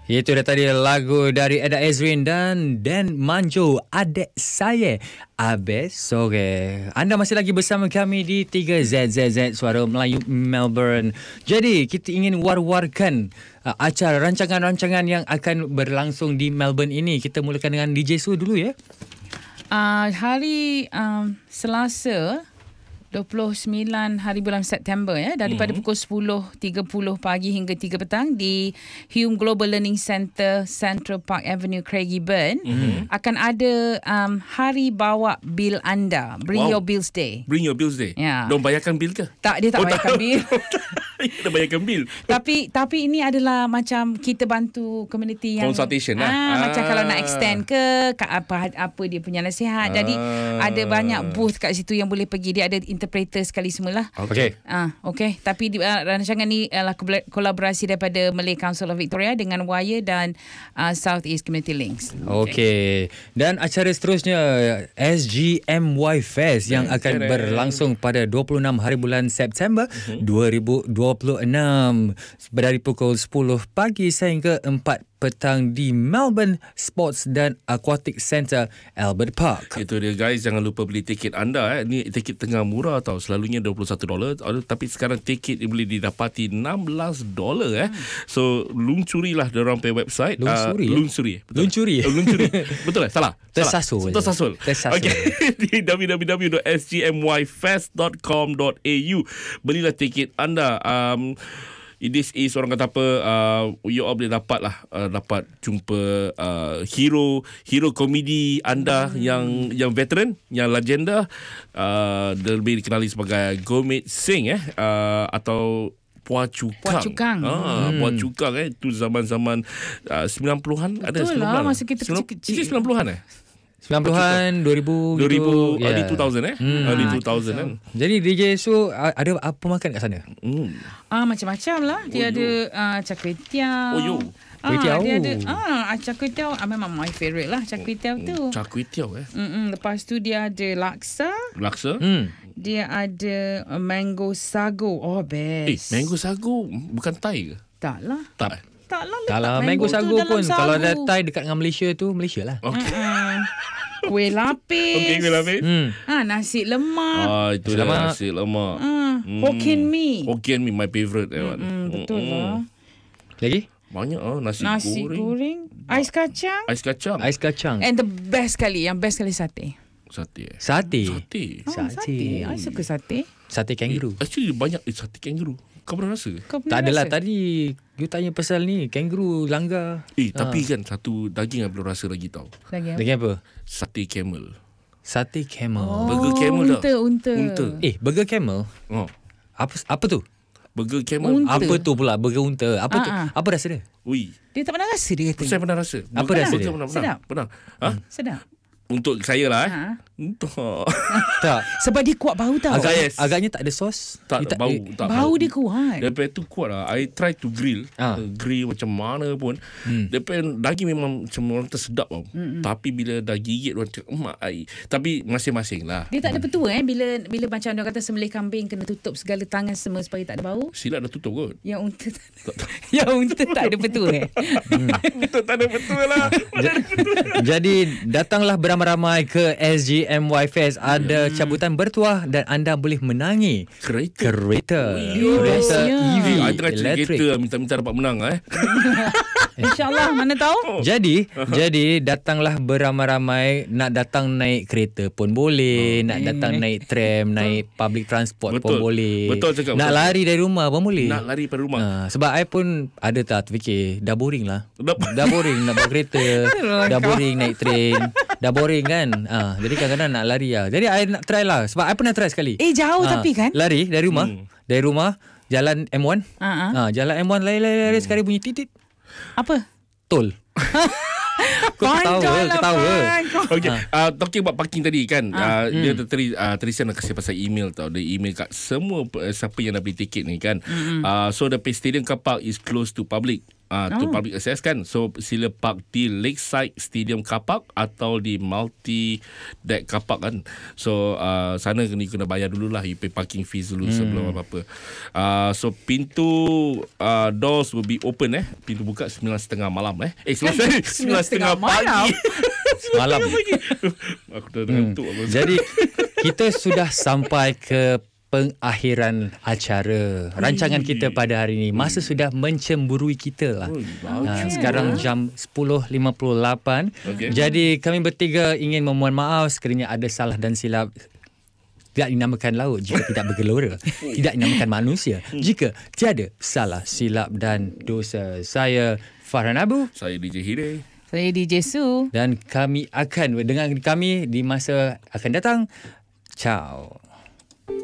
Itu dah tadi lagu dari Eda Ezrin dan Dan Manjo, Adik Saya. Habis sore. Anda masih lagi bersama kami di 3ZZZ Suara Melayu Melbourne. Jadi kita ingin war-warkan acara rancangan-rancangan yang akan berlangsung di Melbourne ini. Kita mulakan dengan DJ Su dulu ya. Hari Selasa 29 hari bulan September daripada pukul 10.30 pagi hingga 3 petang di Hume Global Learning Centre, Central Park Avenue, Craigieburn akan ada hari bawa bil anda. Bring your bills day. Bring your bills day. Ya. Diorang bayarkan bil ke? Tak, dia tak bayarkan bil. Dia bayarkan bil. Tapi ini adalah macam kita bantu community yang consultation macam kalau nak extend ke apa dia punya nasihat. Jadi ada banyak booth kat situ yang boleh pergi. Dia ada interpreter sekali semualah. Okey. Okey. Tapi rancangan ni adalah kolaborasi daripada Malay Council of Victoria dengan Wire dan South East Community Links. Okey. Dan acara seterusnya SGMY Fest yang akan berlangsung pada 26 hari bulan September 2026 dari pukul 10 pagi sehingga 4 petang di Melbourne Sports dan Aquatic Centre, Albert Park. Itu dia guys, jangan lupa beli tiket anda. Ni tiket tengah murah tau. Selalunya $21, tapi sekarang tiket boleh didapati $16. So luncurilah diorang punya website. Luncuri. Luncuri. Betul Salah. Tersasul. Okay. Di www.sgmyfest.com.au. Belilah tiket anda. This is orang kata apa, you all boleh dapat jumpa hero komedi anda yang veteran, yang legenda, lebih dikenali sebagai Gurmit Singh atau Puah Cukang. Puah Cukang itu zaman-zaman 90-an. Ada 90-an. Betul lah, masa kita kecil-kecil. Itu 90-an 90-an, 2000 gitu. Early 2000 Early 2000 kan. Jadi DJ Su ada apa makan kat sana? Macam-macam lah. Dia ada char kway teow. Kway teow. Dia ada char kway teow. Memang my favourite lah char kway teow tu. Char kway teow Lepas tu dia ada laksa. Dia ada mango sago. Oh, best. Mango sago bukan Thai ke? Tak lah. Kalau mango sago pun kalau ada Thai dekat dengan Malaysia tu, Malaysia lah. Kuih lapis. Okey, kuih lapis. Nasi lemak. Itu dah nasi lemak. Hokkien mee. Hokkien mee my favourite. Betul lah. Lagi? Banyak nasi goreng. Ais kacang. And the best kali, sate. Sate. I suka sate. Sate kangaroo. Actually banyak sate kangaroo. Kau pernah rasa? Tak adalah tadi you tanya pasal ni kangaroo langgar. Tapi kan satu daging yang belum rasa lagi tau. Daging apa? Sate camel. Burger camel dah. Unta. Burger camel. Apa tu? Burger camel. Apa tu pula burger unta? Apa tu? Apa rasa dia? Dia tak pernah rasa dia kata. Saya pernah rasa. Apa rasa dia? Pernah. Sedap. Untuk saya lah Tak. Sebab dia kuat bau tau. Agaknya tak ada sos. Tak bau. Bau dia kuat. Daripada tu kuat lah. I try to grill. Grill macam mana pun. Daripada daging memang macam orang tersedap tau. Tapi bila dah gigit orang cakap emak I. Tapi masing-masing lah. Dia tak ada petua bila macam orang kata sembelih kambing kena tutup segala tangan semua supaya tak ada bau. Silat dah tutup kot. Yang unta tak ada petua Betul, tak ada petua lah. Jadi datanglah beramai-ramai ke SGMY Fest. Ada cabutan bertuah dan anda boleh menangi kereta EV elektrik. Minta dapat menang InsyaAllah, mana tahu. Jadi datanglah beramai-ramai. Nak datang naik kereta pun boleh, nak datang naik tram, naik public transport pun boleh. Betul cakap. Nak lari dari rumah pun boleh. Nak lari dari rumah. Sebab I pun ada terfikir dah boring lah. Dah boring nak bawa kereta. Dah boring naik train. Dah boring kan. Jadi kadang-kadang nak lari lah. Jadi I nak try lah. Sebab I pernah try sekali. Jauh tapi kan. Lari dari rumah. Dari rumah jalan M1. Jalan M1 lari sekali bunyi titit. Apa? Tol. Kau ketawa. Okay. Talking about parking tadi kan. Dia Tristan nak kasih pasal email tau. Dia email kat semua siapa yang dah beli tiket ni kan. So the stadium car park is closed to public. to public access kan. So sila park di Lakeside Stadium Car Park atau di Multi Deck Car Park kan. So sana kena bayar dululah, you pay parking fees dulu sebelum apa-apa. So pintu doors will be open pintu buka 9.30 malam 9.30 pagi. Malam. Aku dah ngantuk. Jadi kita sudah sampai ke pengakhiran acara rancangan kita pada hari ini. Masa sudah mencemburui kita lah. Sekarang jam 10.58. Okay. Jadi kami bertiga ingin memohon maaf sekiranya ada salah dan silap. Tidak dinamakan laut jika tidak bergelora. Tidak dinamakan manusia jika tiada salah, silap dan dosa. Saya Farhan Abu. Saya DJ Hire. Saya DJ Su. Dan kami akan dengan kami di masa akan datang. Ciao.